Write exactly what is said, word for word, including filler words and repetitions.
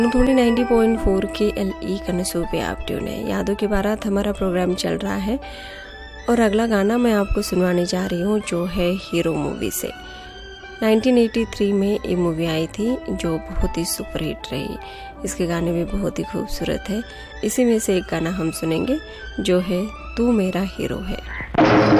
थोड़ी ninety point four के L E कनसू पे आप ट्यून है। यादों की बारात हमारा प्रोग्राम चल रहा है और अगला गाना मैं आपको सुनवाने जा रही हूँ जो है हीरो मूवी से। नाइन्टीन एटी थ्री में ये मूवी आई थी जो बहुत ही सुपरहिट रही। इसके गाने भी बहुत ही खूबसूरत है। इसी में से एक गाना हम सुनेंगे जो है तू मेरा हीरो है।